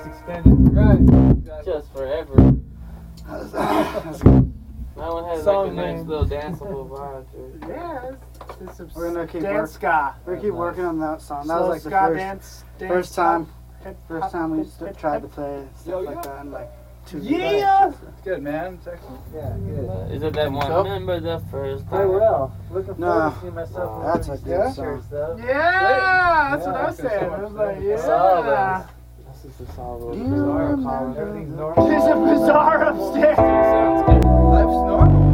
extended. Right. Just forever. That's good. That one has Song like a nice name. little danceable vibe to it. Yeah, it's some We're gonna keep dance ska. We're gonna keep working on that song. That Slow was like the ska first dance time. hip First hop, time we hip, hip, tried to hip. play stuff like that in like 2 years. Yeah! It's good, man. It's excellent. Yeah, good. Is it that one? So? Remember the first I time? will. Looking No. forward to seeing myself in That's one a of good these song. pictures, though. Yeah, that's what I was saying. I was like, yeah. This is a solid Do you bizarre remember? column. Everything's normal. There's a bazaar upstairs. Sounds good. Life's normal.